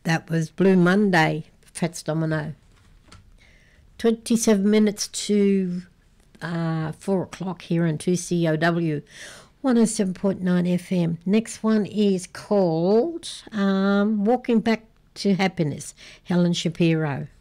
That was Blue Monday, Fats Domino. 27 minutes to 4 o'clock here on 2COW 107.9 FM. Next one is called Walking Back to Happiness, Helen Shapiro.